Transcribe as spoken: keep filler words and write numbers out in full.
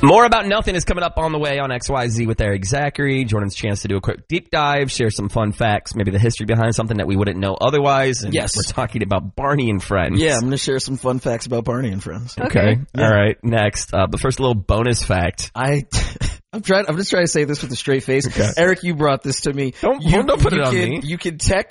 More About Nothing is coming up on the way on X Y Z with Eric Zachary. Jordan's chance to do a quick deep dive, share some fun facts, maybe the history behind something that we wouldn't know otherwise. And yes. We're talking about Barney and Friends. Yeah, I'm going to share some fun facts about Barney and Friends. Okay. okay. Yeah. All right. Next. Uh, but first, a little bonus fact. I... I'm trying. I'm just trying to say this with a straight face. Okay. Eric, you brought this to me. Don't, you, don't put you it on can, me. You can text